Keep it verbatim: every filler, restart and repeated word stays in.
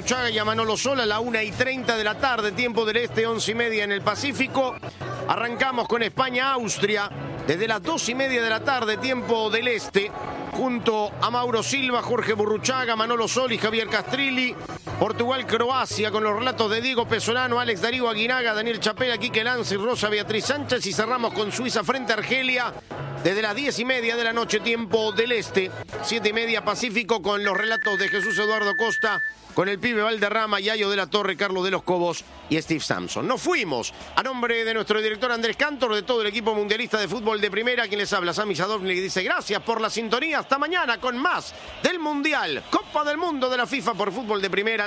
Burruchaga y a Manolo Sola a la una y treinta de la tarde, tiempo del este, once y media en el Pacífico. Arrancamos con España-Austria desde las dos y media de la tarde, tiempo del este, junto a Mauro Silva, Jorge Burruchaga, Manolo Sola y Javier Castrilli. Portugal-Croacia con los relatos de Diego Pesolano, Alex Darío Aguinaga, Daniel Chapela, Quique Lance y Rosa Beatriz Sánchez. Y cerramos con Suiza frente a Argelia desde las diez y media de la noche, tiempo del este, siete y media Pacífico, con los relatos de Jesús Eduardo Costa, con el pibe Valderrama, Yayo de la Torre, Carlos de los Cobos y Steve Sampson. Nos fuimos. A nombre de nuestro director Andrés Cantor, de todo el equipo mundialista de fútbol de primera, quien les habla, Sami Sadovnik, que dice gracias por la sintonía. Hasta mañana con más del Mundial, Copa del Mundo de la FIFA por fútbol de primera.